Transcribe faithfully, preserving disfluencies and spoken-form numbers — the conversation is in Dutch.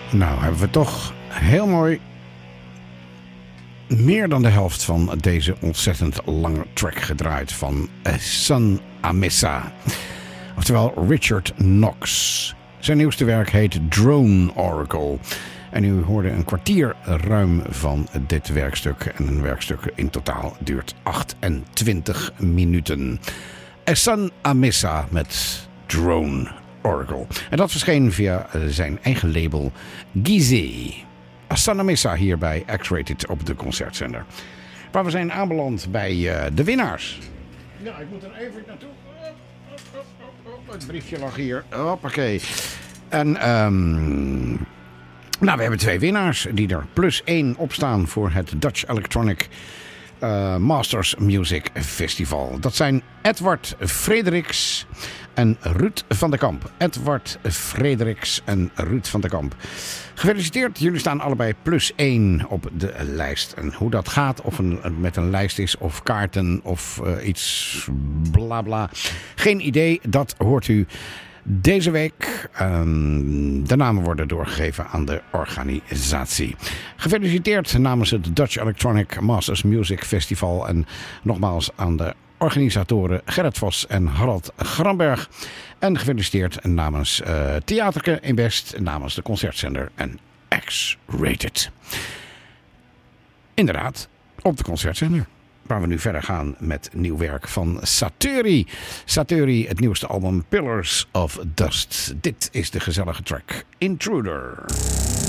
Nou hebben we toch heel mooi meer dan de helft van deze ontzettend lange track gedraaid van Ehsan Amissa. Oftewel Richard Knox. Zijn nieuwste werk heet Drone Oracle. En u hoorde een kwartier ruim van dit werkstuk. En een werkstuk in totaal duurt achtentwintig minuten. Ehsan Amissa met Drone Oracle. En dat verscheen via zijn eigen label Gizeh. Ehsan Amissa hier bij X-Rated op de concertzender. Waar we zijn aanbeland bij uh, de winnaars. Ja, ik moet er even naartoe. Het briefje lag hier. Hoppakee. En um, nou, we hebben twee winnaars die er plus één op staan voor het Dutch Electronic uh, Masters Music Festival. Dat zijn Edward Frederiks en Ruud van der Kamp. Edward Frederiks en Ruud van der Kamp. Gefeliciteerd, jullie staan allebei plus één op de lijst. En hoe dat gaat, of een, met een lijst is, of kaarten, of uh, iets bla bla. Geen idee, dat hoort u deze week. Um, de namen worden doorgegeven aan de organisatie. Gefeliciteerd namens het Dutch Electronic Masters Music Festival. En nogmaals aan de organisatoren Gerrit Vos en Harald Gramberg. En gefeliciteerd namens uh, Theaterke in Best, namens de concertzender en X-Rated. Inderdaad, op de concertzender. Waar we nu verder gaan met nieuw werk van Satori. Satori, het nieuwste album Pillars of Dust. Dit is de gezellige track Intruder.